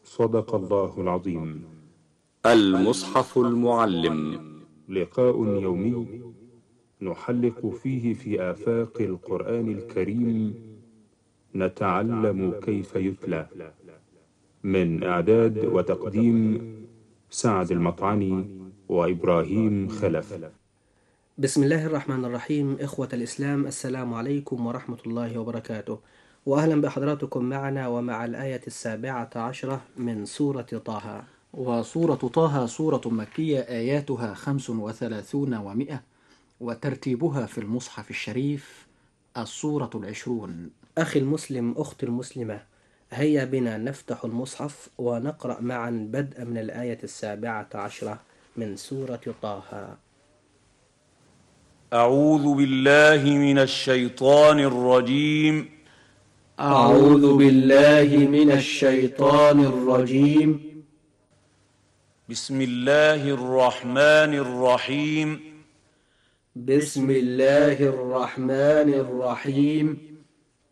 صدق الله العظيم. المصحف المعلم، لقاء يومي نحلق فيه في آفاق القرآن الكريم، نتعلم كيف يتلى. من إعداد وتقديم سعد المطعني وإبراهيم خلف. بسم الله الرحمن الرحيم. إخوة الإسلام، السلام عليكم ورحمة الله وبركاته، وأهلا بحضراتكم معنا ومع الآية 17 من سورة طه. وسورة طه سورة مكية، آياتها 35 و100، وترتيبها في المصحف الشريف السورة 20. أخي المسلم، أختي المسلمة، هيا بنا نفتح المصحف ونقرأ معا بدءا من الآية 17 من سورة طه. أعوذ بالله من الشيطان الرجيم. أعوذ بالله من الشيطان الرجيم. بسم الله الرحمن الرحيم. بسم الله الرحمن الرحيم.